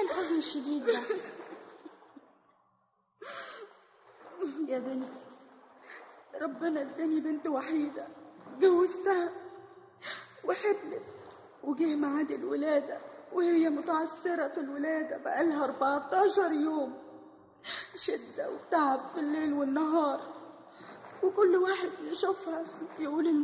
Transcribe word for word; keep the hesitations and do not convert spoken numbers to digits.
الحزن الشديد ده؟ يا بنتي، ربنا اداني بنت وحيدة جوزتها وحبلت، وجه ميعاد الولادة وهي متعثرة في الولادة بقالها أربعتاشر يوم، شدة وتعب في الليل والنهار، وكل واحد يشوفها يقول